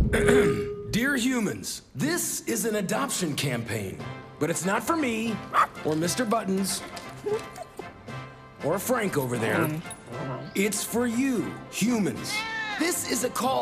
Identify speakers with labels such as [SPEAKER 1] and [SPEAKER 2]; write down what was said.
[SPEAKER 1] Dear humans, this is an adoption campaign, but it's not for me, or Mr. Buttons, or Frank over there. It's for you, humans. This is a call